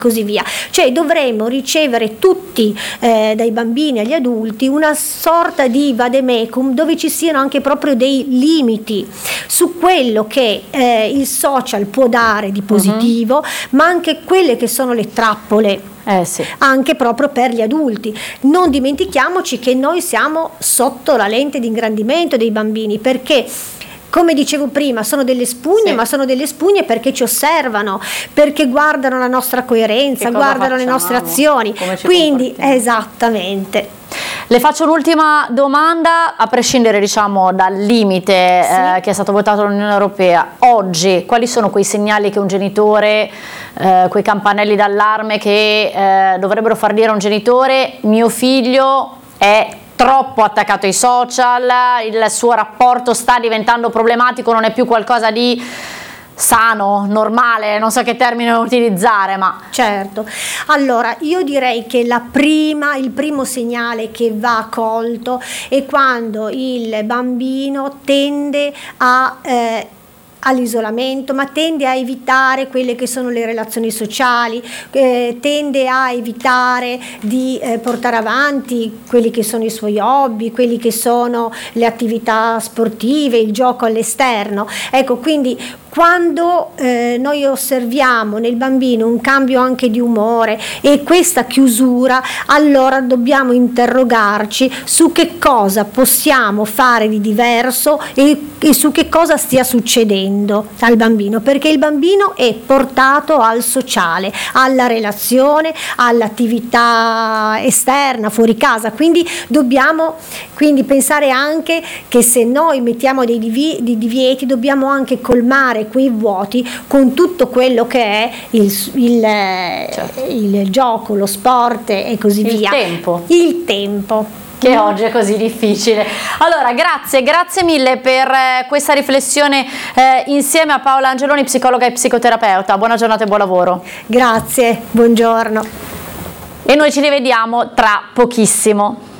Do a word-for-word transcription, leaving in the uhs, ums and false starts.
così via. Cioè dovremmo ricevere tutti, eh, dai bambini agli adulti, una sorta di vademecum dove ci siano anche proprio dei limiti su quello che eh, il social può dare di positivo, uh-huh. ma anche quelle che sono le trappole. Eh sì. Anche proprio per gli adulti. Non dimentichiamoci che noi siamo sotto la lente di ingrandimento dei bambini, perché come dicevo prima, sono delle spugne, sì. ma sono delle spugne perché ci osservano, perché guardano la nostra coerenza, guardano le nostre azioni. Quindi, esattamente. Le faccio un'ultima domanda, a prescindere diciamo dal limite sì. eh, che è stato votato dall'Unione Europea. Oggi, quali sono quei segnali che un genitore, eh, quei campanelli d'allarme che eh, dovrebbero far dire a un genitore: mio figlio è troppo attaccato ai social, il suo rapporto sta diventando problematico, non è più qualcosa di sano, normale, non so che termine utilizzare, ma certo. Allora io direi che la prima, il primo segnale che va colto è quando il bambino tende a eh, all'isolamento, ma tende a evitare quelle che sono le relazioni sociali, eh, tende a evitare di eh, portare avanti quelli che sono i suoi hobby, quelli che sono le attività sportive, il gioco all'esterno. Ecco, quindi quando eh, noi osserviamo nel bambino un cambio anche di umore e questa chiusura, allora dobbiamo interrogarci su che cosa possiamo fare di diverso e, e su che cosa stia succedendo al bambino, perché il bambino è portato al sociale, alla relazione, all'attività esterna, fuori casa, quindi dobbiamo quindi pensare anche che se noi mettiamo dei divi- dei divieti dobbiamo anche colmare quei vuoti con tutto quello che è il, il, certo. il gioco, lo sport e così il via. Tempo. Il tempo. Che oggi è così difficile. Allora, grazie, grazie mille per eh, questa riflessione eh, insieme a Paola Angeloni, psicologa e psicoterapeuta. Buona giornata e buon lavoro. Grazie, buongiorno. E noi ci rivediamo tra pochissimo.